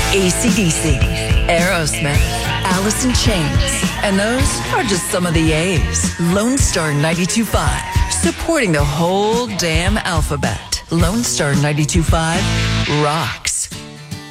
AC/DC, Aerosmith, Alice in Chains, and those are just some of the A's. Lone Star 92.5, supporting the whole damn alphabet. Lone Star 92.5, rock.